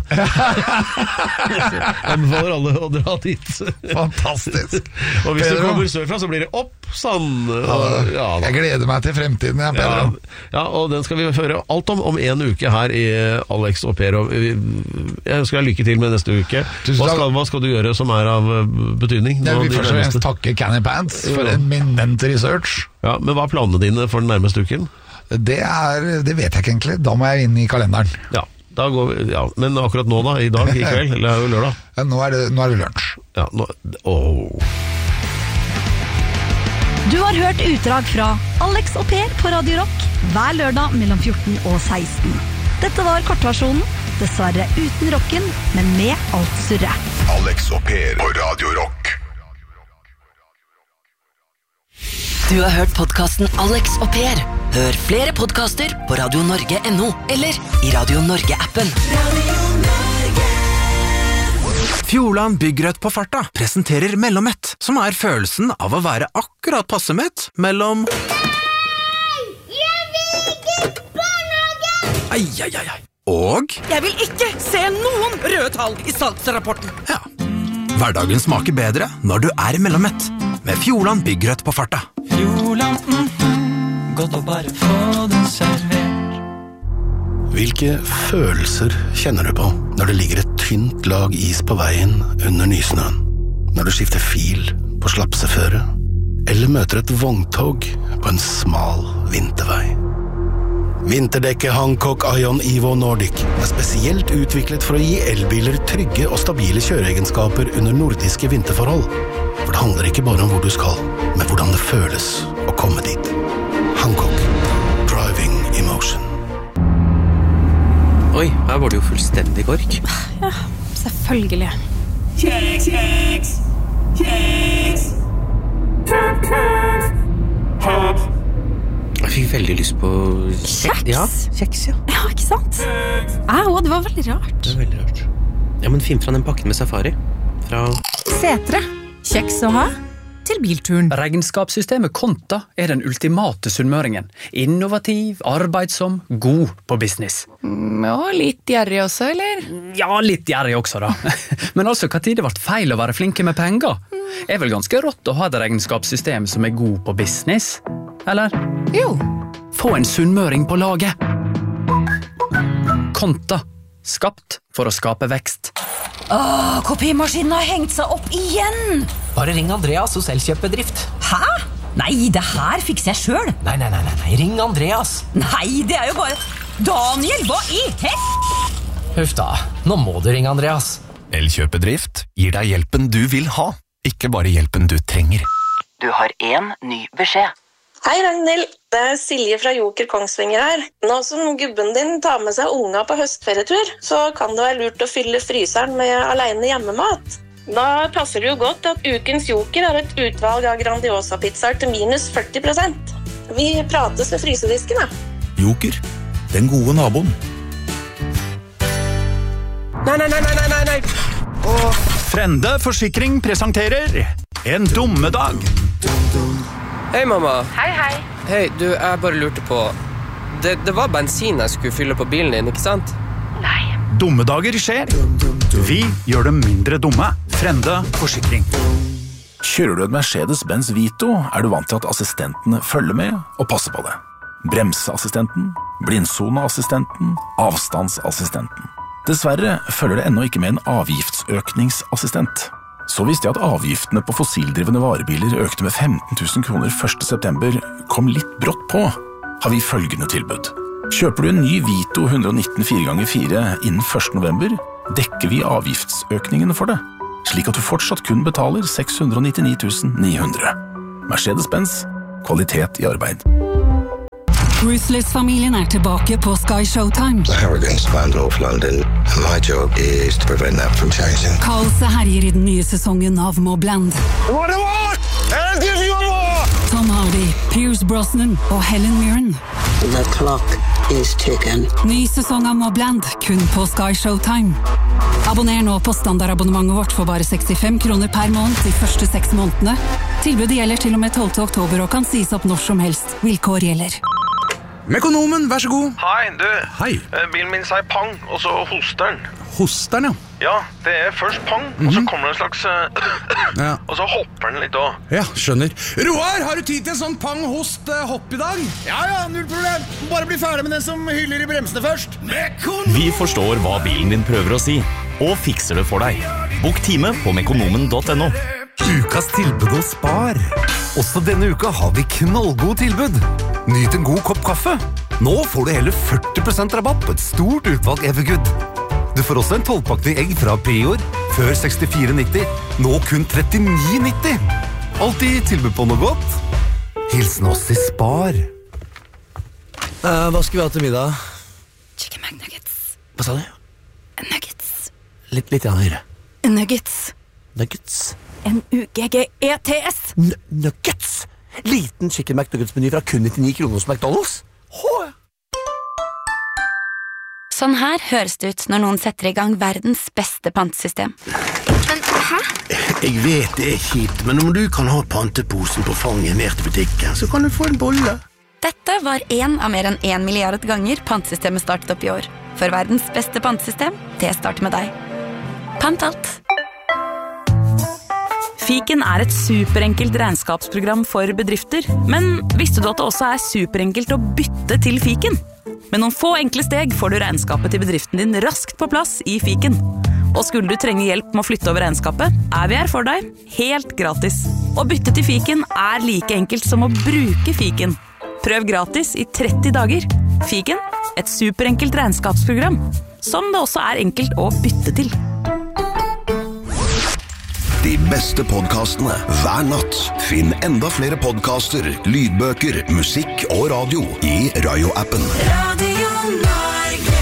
Anbefaler alle å dra dit. Fantastisk. Og hvis du kommer sørfra, så blir det opp, Sand. Jeg gleder meg til fremtiden, Pedro. Ja, og den skal vi høre alt om en uke her i Alex og Per. Jeg ønsker deg lykke til med neste uke. Hva skal du gjøre som er av betydning? Jeg vil først og fremst takke Canny Pants for eminent research. Ja, men hva er planene dine for den nærmeste uken? Det vet jeg ikke egentlig. Da må jeg inn i kalenderen. Ja. Da går vi, ja, men akkurat nå da, i dag, i kveld, eller er det lørdag? Ja, nå er det lunsj. Ja, Du har hørt utdrag fra Alex og Per på Radio Rock hver lørdag mellom 14 og 16. Dette var kortversjonen, dessverre uten rocken, men med alt surre. Alex og Per på Radio Rock. Du har hørt podcasten Alex og Per. Hør flere podcaster på radionorge.no eller i Radio Norge-appen. Fjordland Byggrødt på farta presenterer Mellomett, som er følelsen av å være akkurat passe mett mellom... Jeg vil ikke barnehage! Ai. Og... Jeg vil ikke se noen røde tall i salgsrapporten. Ja. Hverdagen smaker bedre når du er Mellomett, med Fjordland Byggrødt på farta. Fjordland, godt å bare få den servert. Hvilke følelser kjenner du på når det ligger et tynt lag is på veien under nysnøen? Når du skifter fil på slapseføre? Eller møter et vogntog på en smal vintervei? Vinterdekket Hancock Ion Evo Nordic er spesielt utviklet for å gi elbiler trygge og stabile kjøreegenskaper under nordiske vinterforhold. For det handler ikke bare om hvor du skal, men hvordan det føles å komme dit. Hancock. Driving emotion. Oi, her var det jo fullstendig kork. Ja, selvfølgelig. Kjeks! Jeg fikk veldig lyst på... Kjeks? Ja, kjeks, ja. Ja, ikke sant? Det var veldig rart. Det er veldig rart. Ja, men finn fra den pakken med safari. Fra... Setre. Kjeks å ha til bilturen. Regnskapssystemet Konta er den ultimate sunnmøringen. Innovativ, arbeidsom, god på business. Og litt gjerrig også, eller? Ja, litt gjerrig også da. Men altså, hva tid det ble feil å være flinke med penger? Er vel ganske rått å ha et regnskapssystem som er god på business? Eller? Jo. Få en sunnmøring på laget. Konta. Skapt for å skape vekst. Kopimaskinen har hengt seg opp igjen. Bare ring Andreas hos Elkjøpbedrift. Hæ? Nei, det her fikser jeg selv. Nei, ring Andreas. Nei, det er jo bare... Daniel, hva i Huff da, nå må du ringe Andreas. Elkjøpedrift gir deg hjelpen du vil ha, ikke bare hjelpen du trenger. Du har en ny beskjed. Hei Ragnhild, det er Silje fra Joker Kongsvinger her. Nå som gubben din tar med seg unga på høstferietur, så kan det være lurt å fylle fryseren med alene hjemmemat. Da passer det jo godt at ukens Joker har et utvalg av Grandiosa-pizzaer til minus 40%. Vi prates ved frysedisken, da. Joker, den gode naboen. Nei. Frende Forsikring presenterer En dommedag. Hei, mamma. Hei, hei. Hei, du, jeg bare lurte på... Det var bensin jeg skulle fylle på bilen din, ikke sant? Nei. Dumme dager skjer. Vi gjør dem mindre dumme. Frende forsikring. Kjører du en Mercedes-Benz Vito, er du vant til at assistentene følger med og passer på det. Bremseassistenten, blindsoneassistenten, avstandsassistenten. Dessverre følger det ennå ikke med en avgiftsøkningsassistent. Så visste jeg at avgiftene på fossildrivende varebiler økte med 15 000 kroner 1. september, kom litt brått på, har vi følgende tilbud. Kjøper du en ny Vito 119 4x4 innen 1. november, dekker vi avgiftsøkningene for det, slik at du fortsatt kun betaler 699 900. Mercedes-Benz, kvalitet i arbeid. Ruthless-familien tilbake på Sky Showtime. The Harrogans by North London, and my job is to prevent that from changing. Kaoset herjer i den nye sesongen av Mobland. What do you want? I'll give you more! Tom Hardy, Pierce Brosnan og Helen Mirren. The clock is ticking. Ny sesong av Mobland, kun på Sky Showtime. Abonner nå på standardabonnementet vårt for bare 65 kroner per måned de første 6 månedene. Tilbudet gjelder til og med 12. oktober og kan sies opp når som helst. Vilkår gjelder. Mekonomen, vær så god. Hei, du. Hei. Bilen min sier pang, og så hoster den. Hoster den, ja. Ja, det først pang, og så kommer det en slags... Ja. Og så hopper den litt også. Ja, skjønner. Roar, har du tid til en sånn pang-host-hopp i dag? Ja, null problem. Bare bli ferdig med den som hyller i bremsene først. Mekonomen! Vi forstår hva bilen din prøver å si, og fikser det for deg. Bok time på mekonomen.no. Ukas tilbud hos Spar. Også denne uka har vi knallgod tilbud. Nyt en god kopp kaffe. Nå får du hele 40% rabatt på et stort utvalg Evergood. Du får også en 12-pakning egg fra Prior, før 64,90. Nå kun 39,90. Alltid tilbud på noe godt. Hilsen oss i Spar. Hva skal vi ha til middag? Chicken McNuggets. Hva sa du? Nuggets. Litt høyere. Nuggets. Nuggets. N-U-G-G-E-T-S. Nuggets. Liten chicken McNuggets-meny fra kun 99 kroner hos McDonald's. Sånn her høres det ut når noen setter i gang verdens beste pantesystem. Men, hæ? Jeg vet det kjipt, men om du kan ha panteposen på fanget ned til butikken, så kan du få en bolle. Dette var en av mer enn 1 milliard ganger pantesystemet startet opp i år. For verdens beste pantesystem, det starter med deg. Pant alt. Fiken et superenkelt regnskapsprogram for bedrifter, men visste du at det også superenkelt å bytte til Fiken? Med noen få enkle steg får du regnskapet til bedriften din raskt på plass i Fiken. Og skulle du trenge hjelp med å flytte over regnskapet, vi her for deg, helt gratis. Å bytte til Fiken like enkelt som å bruke Fiken. Prøv gratis i 30 dager. Fiken, et superenkelt regnskapsprogram, som det også enkelt å bytte til. De beste podcastene hver natt. Finn enda flere podcaster, lydbøker, musikk og radio i Rayo-appen. Radio Norge.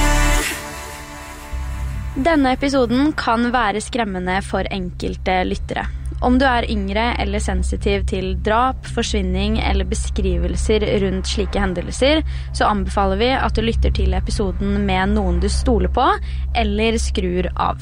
Denne episoden kan være skremmende for enkelte lyttere. Om du yngre eller sensitiv til drap, forsvinning eller beskrivelser rundt slike hendelser, så anbefaler vi at du lytter til episoden med noen du stoler på, eller skrur av.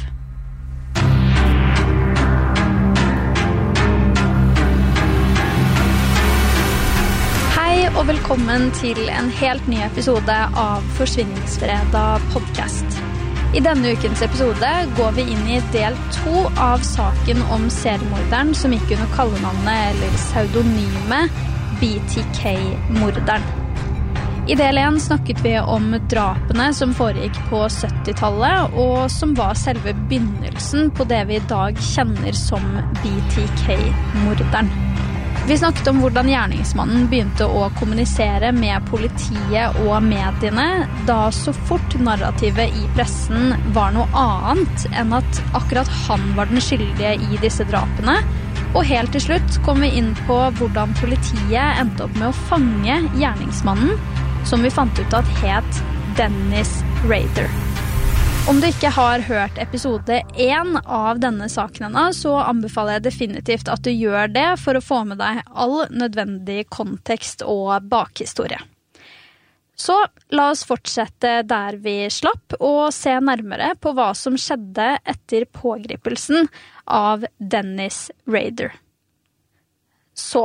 Og velkommen til en helt ny episode av Forsvinningsfredag podcast. I denne ukens episode går vi inn i del 2 av saken om seriemorderen som gikk under kallenavnet eller pseudonyme BTK-morderen. I del 1 snakket vi om drapene som foregikk på 70-tallet, og som var selve begynnelsen på det vi i dag kjenner som BTK-morderen. Vi snakket om hvordan gjerningsmannen begynte å kommunisere med politiet og mediene, da så fort narrativet i pressen var noe annet enn at akkurat han var den skyldige i disse drapene. Og helt til slutt kom vi inn på hvordan politiet endte opp med å fange gjerningsmannen, som vi fant ut at het Dennis Rader. Om du ikke har hørt episode 1 av denne saken ennå, så anbefaler jeg definitivt at du gjør det for å få med deg all nødvendig kontekst og bakhistorie. Så la oss fortsette der vi slapp og se nærmere på hva som skjedde etter pågripelsen av Dennis Rader. Så,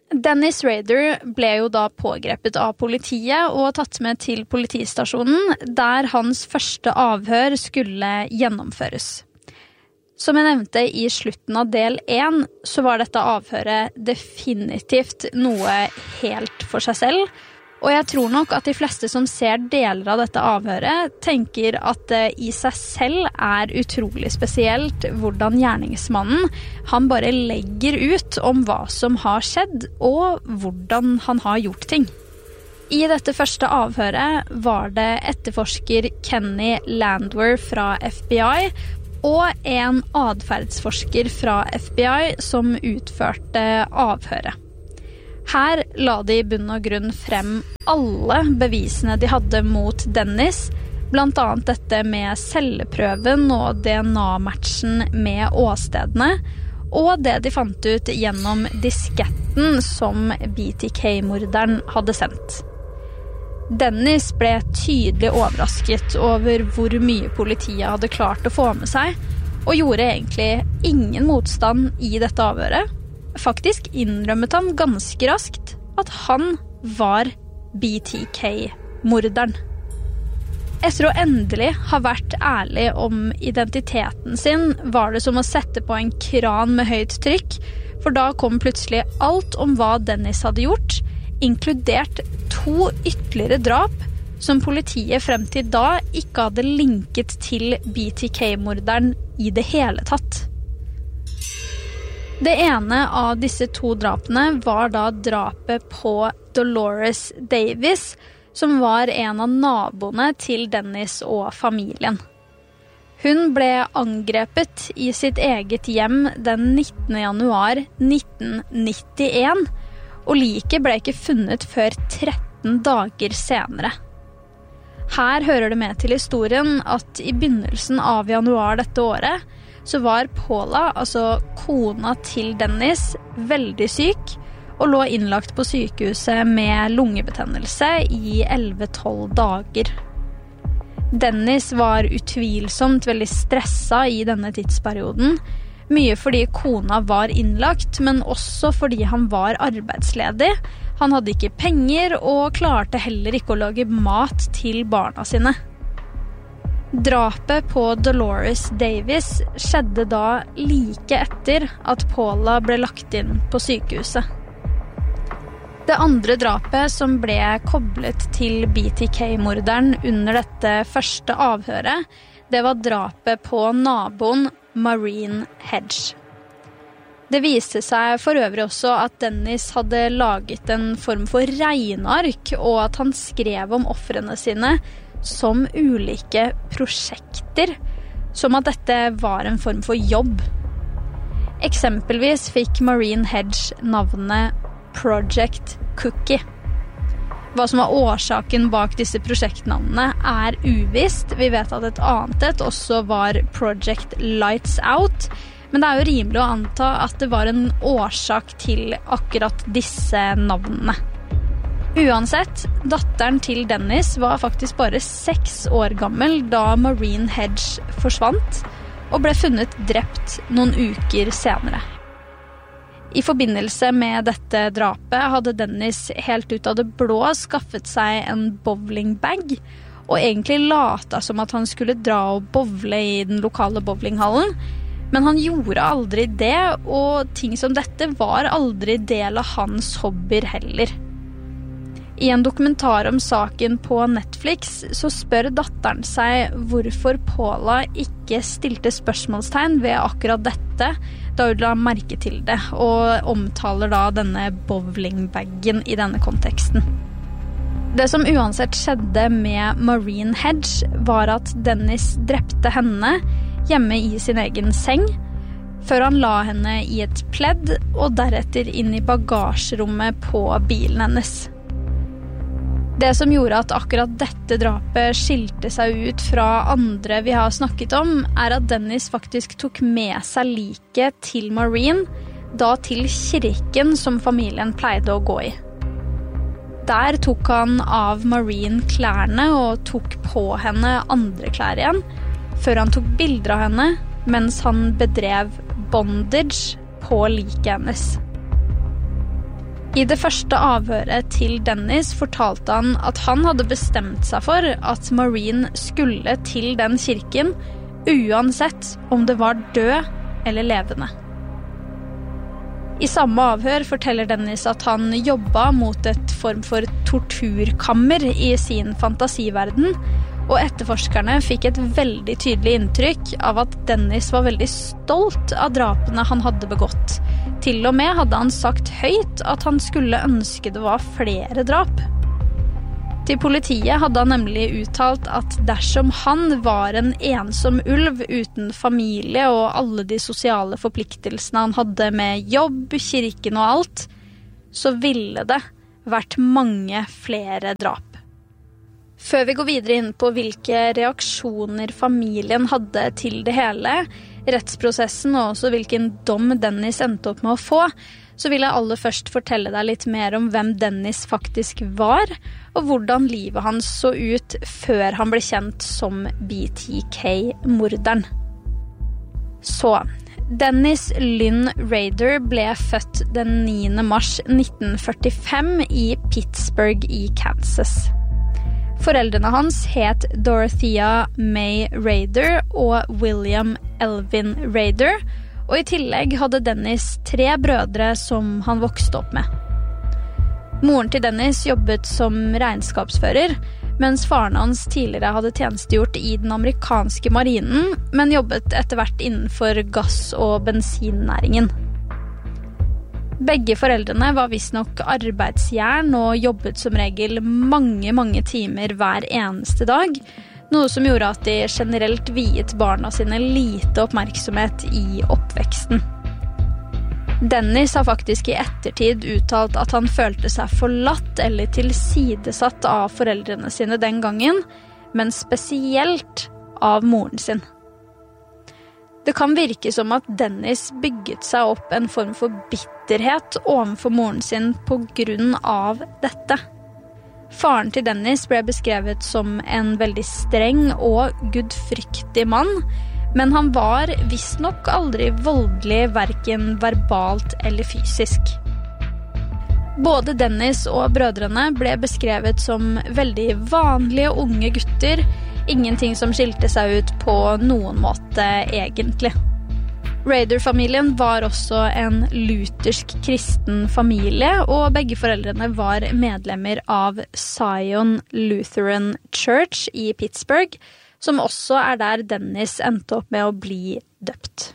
Dennis Rader ble jo da pågrepet av politiet og tatt med til politistasjonen, der hans første avhør skulle gjennomføres. Som jeg nevnte i slutten av del 1, så var dette avhøret definitivt noe helt for seg selv, og jeg tror nok at de fleste som ser deler av dette avhøret tenker at det i seg selv er utrolig spesielt hvordan gjerningsmannen han bare legger ut om hva som har skjedd og hvordan han har gjort ting. I dette første avhøret var det etterforsker Kenny Landwehr fra FBI og en adferdsforsker fra FBI som utførte avhøret. Her la de i bunn og grunn frem alle bevisene de hadde mot Dennis, blant annet dette med celleprøven og DNA-matchen med åstedene, og det de fant ut gjennom disketten som BTK-morderen hadde sendt. Dennis ble tydelig overrasket over hvor mye politiet hadde klart å få med seg, og gjorde egentlig ingen motstand i dette avhøret. Faktisk innrømmet han ganske raskt at han var BTK-morderen. Etter å endelig ha vært ærlig om identiteten sin, var det som å sette på en kran med høyt trykk, for da kom plutselig alt om hva Dennis hadde gjort, inkludert 2 ytterligere drap som politiet frem til da ikke hadde linket til BTK-morderen i det hele tatt. Det ene av disse 2 drapene var da drapet på Dolores Davis, som var en av naboene til Dennis og familien. Hun ble angrepet i sitt eget hjem den 19. januar 1991, og liket ble ikke funnet før 13 dager senere. Her hører det med til historien at i begynnelsen av januar dette året, så var Paula, altså kona til Dennis, veldig syk og lå innlagt på sykehuset med lungebetennelse i 11-12 dager. Dennis var utvilsomt veldig stresset i denne tidsperioden, mye fordi kona var innlagt, men også fordi han var arbeidsledig. Han hadde ikke penger og klarte heller ikke å lage mat til barna sine. Drapet på Dolores Davis skjedde da like etter at Paula ble lagt inn på sykehuset. Det andre drapet som ble koblet til BTK-morderen under dette første avhøret, det var drapet på naboen Maureen Hedge. Det viste seg for øvrig også at Dennis hadde laget en form for regneark, og at han skrev om ofrene sine som ulike prosjekter, som at dette var en form for jobb. Eksempelvis fikk Maureen Hedge navnet Project Cookie. Hva som var årsaken bak disse prosjektnavnene er uvisst. Vi vet at et annet også var Project Lights Out, men det er jo rimelig å anta at det var en årsak til akkurat disse navnene. Uansett, datteren til Dennis var faktisk bare 6 år gammel da Maureen Hedge forsvant, og ble funnet drept noen uker senere. I forbindelse med dette drapet hadde Dennis helt ut av det blå skaffet seg en bowlingbag, og egentlig lata som at han skulle dra og bowle i den lokale bowlinghallen, men han gjorde aldri det, og ting som dette var aldri del av hans hobbyer heller. I en dokumentar om saken på Netflix så spør datteren seg hvorfor Paula ikke stilte spørsmålstegn ved akkurat dette da hun la merke til det, og omtaler da denne bowlingbagen i denne konteksten. Det som uansett skjedde med Maureen Hedge var at Dennis drepte henne hjemme i sin egen seng, før han la henne i et pledd og deretter inn i bagasjerommet på bilen hennes. Det som gjorde at akkurat dette drapet skilte seg ut fra andre vi har snakket om, er at Dennis faktisk tok med seg liket til Maureen, da til kirken som familien pleide å gå i. Der tok han av Maureen klærne og tok på henne andre klær igjen, før han tok bilder av henne, mens han bedrev bondage på liket hennes. I det første avhøret til Dennis fortalte han at han hadde bestemt seg for at Maureen skulle til den kirken, uansett om det var død eller levende. I samme avhør forteller Dennis at han jobbet mot et form for torturkammer i sin fantasiverden, og etterforskerne fikk et veldig tydelig inntrykk av at Dennis var veldig stolt av drapene han hadde begått. Til og med hadde han sagt høyt at han skulle ønske det var flere drap. Til politiet hadde han nemlig uttalt at dersom han var en ensom ulv uten familie og alle de sosiale forpliktelsene han hadde med jobb, kirken og alt, så ville det vært mange flere drap. Før vi går videre inn på hvilke reaksjoner familien hadde til det hele, rettsprosessen og også hvilken dom Dennis endte opp med å få, så vil jeg aller først fortelle deg litt mer om hvem Dennis faktisk var, og hvordan livet hans så ut før han ble kjent som BTK-morderen. Så, Dennis Lynn Rader ble født den 9. mars 1945 i Pittsburgh i Kansas. Foreldrene hans het Dorothea May Rader og William Elvin Rader, og i tillegg hadde Dennis 3 brødre som han vokste opp med. Moren til Dennis jobbet som regnskapsfører, mens faren hans tidligere hadde tjenestegjort i den amerikanske marinen, men jobbet etter hvert innenfor gass- og bensinnæringen. Begge foreldrene var visstnok arbeidsjern og jobbet som regel mange timer hver eneste dag, noe som gjorde at de generelt viet barna sine lite oppmerksomhet i oppveksten. Dennis har faktisk i ettertid uttalt at han følte seg forlatt eller tilsidesatt av foreldrene sine den gangen, men spesielt av moren sin. Det kan virke som at Dennis bygget seg opp en form for bitterhet overfor moren sin på grunn av dette. Faren til Dennis ble beskrevet som en veldig streng og gudfryktig mann, men han var visstnok aldri voldelig, hverken verbalt eller fysisk. Både Dennis og brødrene ble beskrevet som veldig vanlige unge gutter, ingenting som skilte seg ut på noen måte egentlig. Rader-familien var også en luthersk kristen familie, og begge foreldrene var medlemmer av Zion Lutheran Church i Pittsburgh, som også er der Dennis endte opp med å bli døpt.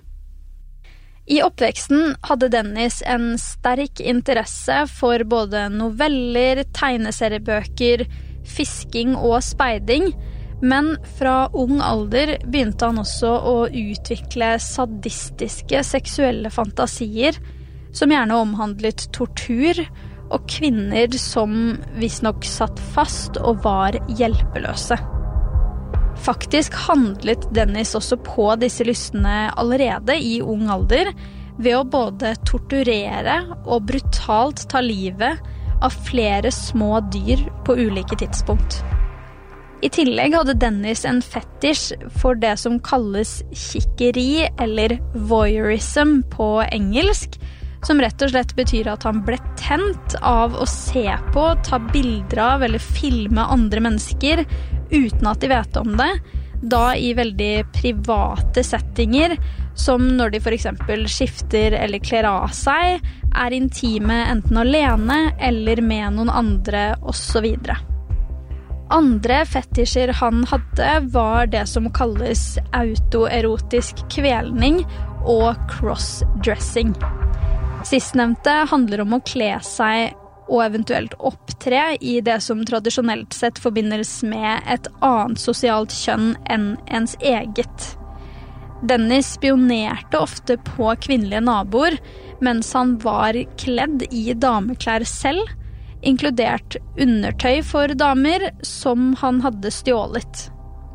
I oppveksten hadde Dennis en sterk interesse for både noveller, tegneseriebøker, fisking og speiding, men fra ung alder begynte han også å utvikle sadistiske seksuelle fantasier som gjerne omhandlet tortur og kvinner som visstnok satt fast og var hjelpeløse. Faktisk handlet Dennis også på disse lystene allerede i ung alder ved å både torturere og brutalt ta livet av flere små dyr på ulike tidspunkt. I tillegg hadde Dennis en fetisj for det som kalles kikkeri eller voyeurism på engelsk, som rett og slett betyr at han ble tent av å se på, ta bilder av eller filme andre mennesker uten at de vet om det, da i veldig private settinger, som når de for eksempel skifter eller kler av seg, er intime enten alene eller med noen andre og så videre. Andre fetisjer han hadde var det som kalles autoerotisk kvelning og crossdressing. Sistnevnte handler om å kle seg og eventuelt opptre i det som tradisjonelt sett forbindes med et annet sosialt kjønn enn ens eget. Dennis spionerte ofte på kvinnelige naboer, mens han var kledd i dameklær selv, inkludert undertøy for damer som han hadde stjålet.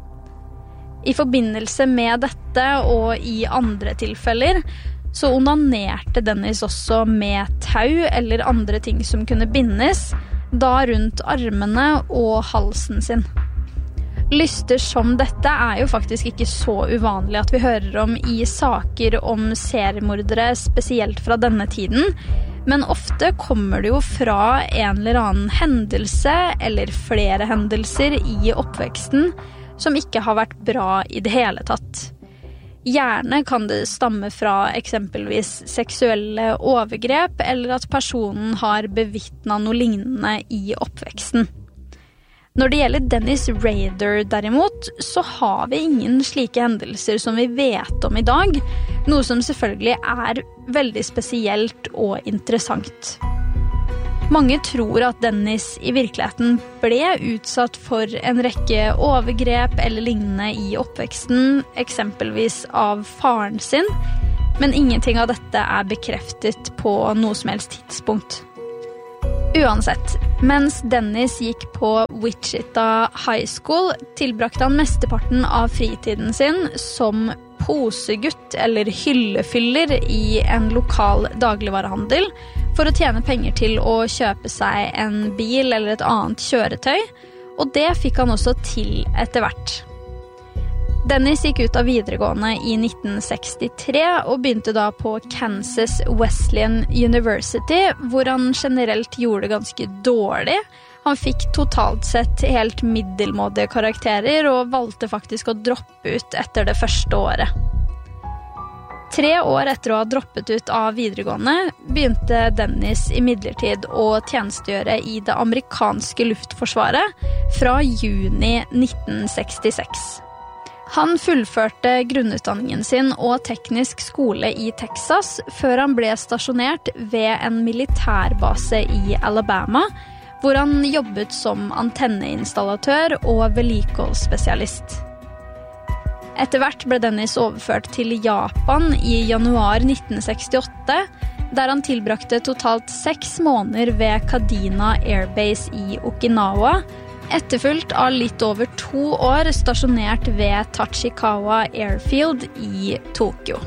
I forbindelse med dette og i andre tilfeller så onanerte Dennis også med tau eller andre ting som kunne bindes, da rundt armene og halsen sin. Lyster som dette er jo faktisk ikke så uvanlig at vi hører om i saker om seriemordere, spesielt fra denne tiden, Men ofte kommer det jo fra en eller annen hendelse eller flere hendelser i oppveksten som ikke har vært bra i det hele tatt. Gjerne kan det stamme fra eksempelvis seksuelle overgrep eller at personen har bevitnet noe lignende i oppveksten. Når det gjelder Dennis Rader derimot, så har vi ingen slike hendelser som vi vet om i dag, noe som selvfølgelig er veldig spesielt og interessant. Mange tror at Dennis i virkeligheten ble utsatt for en rekke overgrep eller lignende i oppveksten, eksempelvis av faren sin, men ingenting av dette er bekreftet på noe som helst tidspunkt. Uansett, mens Dennis gikk på Wichita High School, tilbrakte han mesteparten av fritiden sin som posegutt eller hyllefyller i en lokal dagligvarehandel for å tjene penger til å kjøpe seg en bil eller et annet kjøretøy, og det fikk han også til etter hvert. Dennis gikk ut av videregående i 1963 og begynte da på Kansas Wesleyan University, hvor han generelt gjorde det ganske dårlig. Han fikk totalt sett helt middelmådige karakterer og valgte faktisk å droppe ut etter det første året. 3 år etter å ha droppet ut av videregående begynte Dennis imidlertid å tjenestegjøre i det amerikanske luftforsvaret fra juni 1966. Han fullførte grunnutdanningen sin og teknisk skole i Texas før han ble stasjonert ved en militærbase i Alabama, hvor han jobbet som antenneinstallatør og vedlikeholdsspesialist. Etter hvert ble Dennis overført til Japan i januar 1968, der han tilbrakte totalt 6 måneder ved Kadena Airbase i Okinawa, etterfulgt av litt over 2 år stasjonert ved Tachikawa Airfield i Tokyo.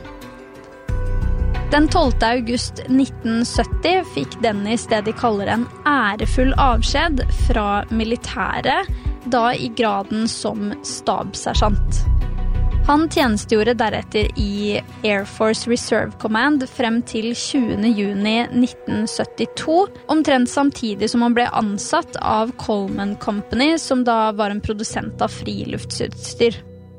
Den 12. august 1970 fikk Dennis det de kaller en ærefull avskjed fra militæret, da i graden som stabssersjant. Han tjenestegjorde deretter i Air Force Reserve Command frem til 20. juni 1972, omtrent samtidig som han ble ansatt av Coleman Company, som da var en produsent av friluftsutstyr.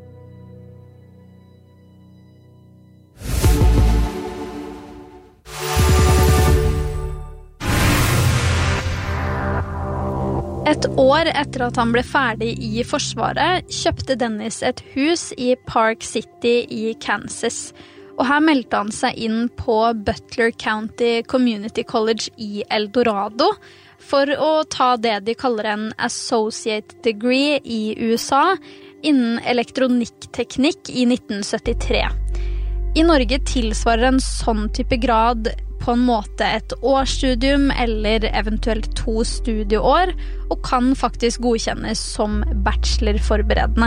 Et år etter at han ble ferdig i forsvaret, kjøpte Dennis et hus i Park City i Kansas, og her meldte han seg inn på Butler County Community College i El Dorado for å ta det de kaller en associate degree i USA innen elektronikkteknikk i 1973. I Norge tilsvarer en sånn type grad på en måte et årsstudium eller eventuelt 2 studieår, og kan faktisk godkjennes som bachelorforberedende.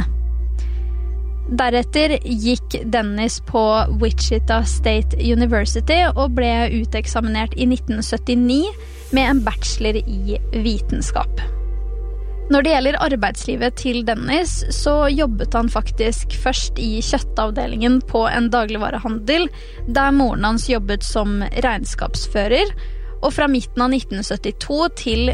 Deretter gikk Dennis på Wichita State University og ble uteksaminert i 1979 med en bachelor i vitenskap. Når det gjelder arbeidslivet til Dennis, så jobbet han faktisk først i kjøttavdelingen på en dagligvarehandel, der moren hans jobbet som regnskapsfører, og fra midten av 1972 til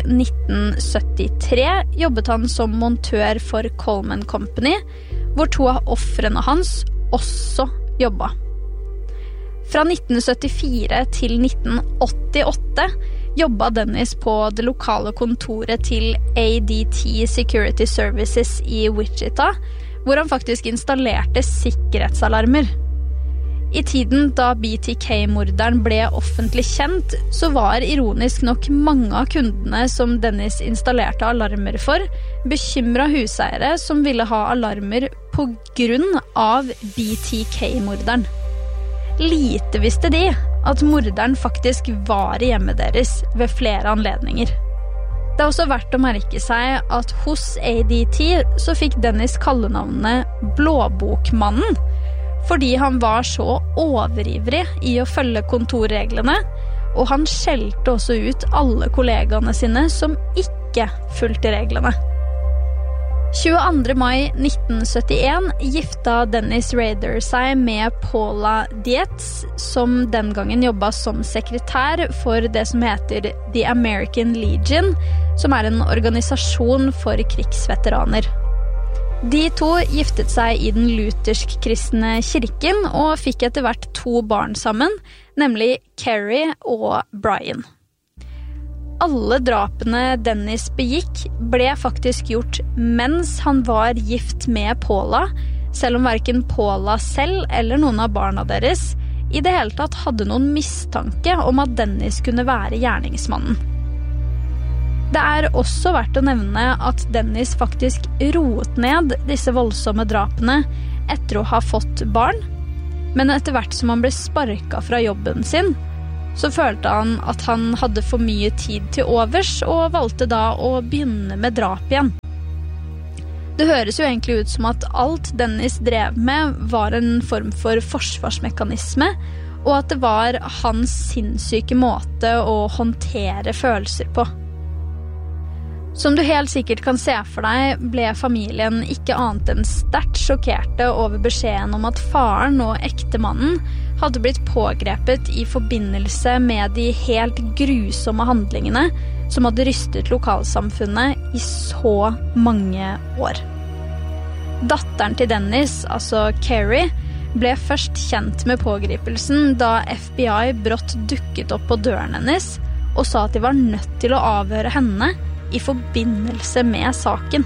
1973 jobbet han som montør for Coleman Company, hvor 2 av ofrene hans også jobbet. Fra 1974 til 1988 jobbet Dennis på det lokale kontoret til ADT Security Services i Wichita, hvor han faktisk installerte sikkerhetsalarmer. I tiden da BTK-morderen ble offentlig kjent, så var ironisk nok mange av kundene som Dennis installerte alarmer for, bekymret huseiere som ville ha alarmer på grunn av BTK-morderen. Lite visste de at morderen faktisk var i hjemmet deres ved flere anledninger. Det er også verdt å merke seg at hos ADT så fikk Dennis kallenavnet Blåbokmannen, fordi han var så overivrig i å følge kontorreglene, og han skjelte også ut alle kollegaene sine som ikke fulgte reglene. 22. mai 1971 gifta Dennis Rader seg med Paula Dietz, som den gangen jobbet som sekretær for det som heter The American Legion, som en organisasjon for krigsveteraner. De to giftet seg i den luthersk-kristne kirken og fikk etter hvert 2 barn sammen, nemlig Carrie og Brian. Alle drapene Dennis begikk ble faktisk gjort mens han var gift med Paula, selv om hverken Paula selv eller noen av barna deres i det hele tatt hadde noen mistanke om at Dennis kunne være gjerningsmannen. Det også verdt å nevne at Dennis faktisk roet ned disse voldsomme drapene etter å ha fått barn, men etter hvert som han ble sparket fra jobben sin, så følte han at han hadde for mye tid til overs og valgte da å begynne med drap igjen. Det høres jo egentlig ut som at alt Dennis drev med var en form for forsvarsmekanisme, og at det var hans sinnssyke måte å håndtere følelser på. Som du helt sikkert kan se for deg, ble familien ikke annet enn sterkt sjokkerte over beskjeden om at faren og ektemannen hadde blitt pågrepet i forbindelse med de helt grusomme handlingene som hadde rystet lokalsamfunnet i så mange år. Datteren til Dennis, altså Carrie, ble først kjent med pågripelsen da FBI brått dukket opp på døren hennes og sa at de var nødt til å avhøre henne i forbindelse med saken.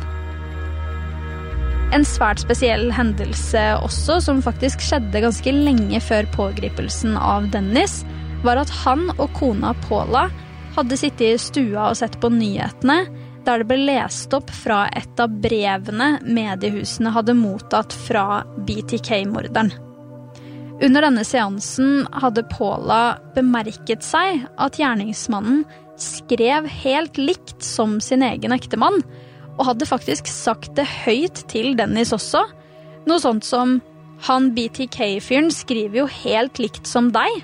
En svært spesiell hendelse også, som faktisk skjedde ganske lenge før pågripelsen av Dennis, var at han og kona Paula hadde sittet i stua og sett på nyhetene, der det ble lest opp fra et av brevene mediehusene hadde mottatt fra BTK-morderen. Under denne seansen hadde Paula bemerket seg at gjerningsmannen skrev helt likt som sin egen ektemann, og hadde faktisk sagt det høyt til Dennis også. Noe sånt som, han BTK-fyren skriver jo helt likt som deg.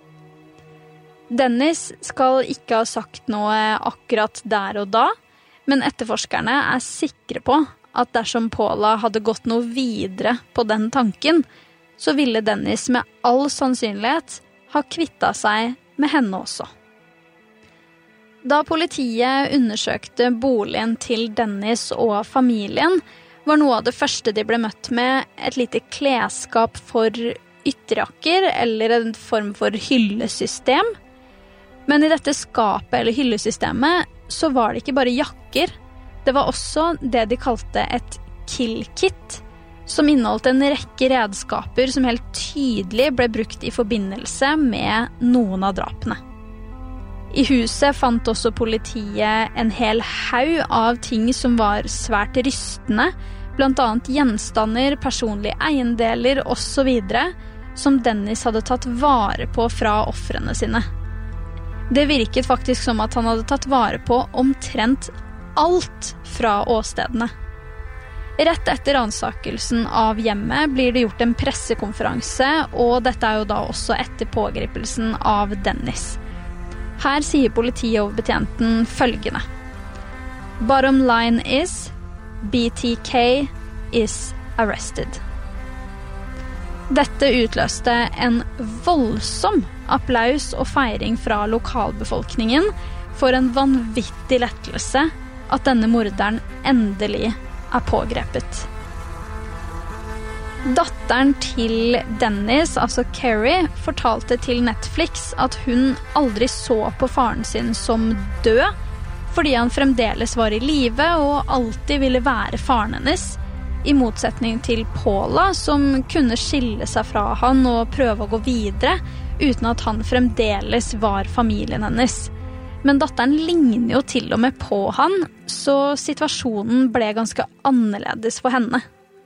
Dennis skal ikke ha sagt noe akkurat der og da, men etterforskerne sikre på at dersom Paula hadde gått noe videre på den tanken, så ville Dennis med all sannsynlighet ha kvittet seg med henne også. Da politiet undersøkte boligen til Dennis og familien, var noe av det første de ble møtt med et lite klesskap for ytterjakker eller en form for hyllesystem. Men i dette skapet eller hyllesystemet så var det ikke bare jakker, det var også det de kalte et kill kit, som inneholdt en rekke redskaper som helt tydelig ble brukt i forbindelse med noen av drapene. I huset fant også politiet en hel haug av ting som var svært rystende, blant annet gjenstander, personlige eiendeler og så videre, som Dennis hadde tatt vare på fra ofrene sine. Det virket faktisk som at han hadde tatt vare på omtrent alt fra åstedene. Rett etter ransakelsen av hjemmet blir det gjort en pressekonferanse, og dette jo da også etter pågripelsen av Dennis. Her sier politioverbetjenten følgende: Bottom line is, BTK is arrested. Dette utløste en voldsom applaus og feiring fra lokalbefolkningen for en vanvittig lettelse at denne morderen endelig pågrepet. Datteren til Dennis, altså Carrie, fortalte til Netflix at hun aldri så på faren sin som død, fordi han fremdeles var i live og alltid ville være faren hennes, i motsetning til Paula, som kunne skille seg fra han og prøve å gå videre, uten at han fremdeles var familien hennes. Men datteren ligner jo til og med på han, så situasjonen ble ganske annerledes for henne.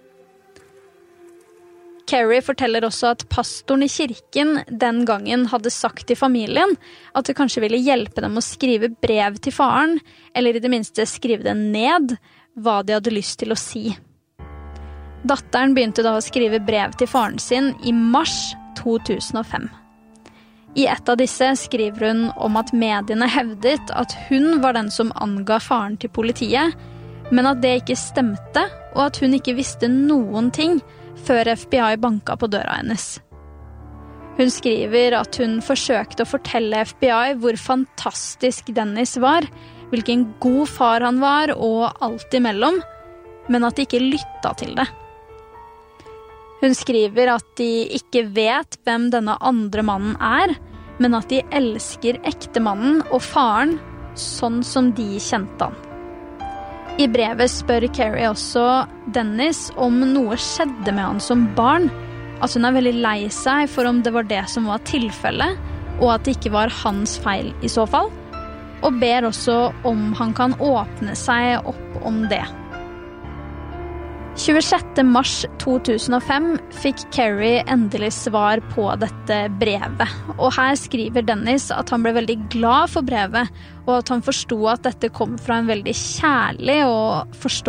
Carrie forteller også at pastoren i kirken den gangen hadde sagt til familien at det kanskje ville hjelpe dem å skrive brev til faren, eller i det minste skrive det ned, hva de hadde lyst til å si. Datteren begynte da å skrive brev til faren sin i mars 2005. I et av disse skriver hun om at mediene hevdet at hun var den som anga faren til politiet, men at det ikke stemte, og at hun ikke visste noen ting før FBI banka på døra hennes. Hun skriver at hun forsøkte å fortelle FBI hvor fantastisk Dennis var, hvilken god far han var og alt imellom, men at de ikke lyttet til det. Hun skriver at de ikke vet hvem denne andre mannen er, men at de elsker ektemannen og faren sånn som de kjente han. I brevet spør Carrie også Dennis om noe skjedde med han som barn, at hun veldig lei seg for om det var det som var tilfellet, og at det ikke var hans feil i så fall, og ber også om han kan åpne seg opp om det. 26. mars 2005 fikk Carrie endelig svar på dette brevet, og her skriver Dennis at han ble veldig glad for brevet, og at han forstod at dette kom fra en veldig kjærlig og forståelig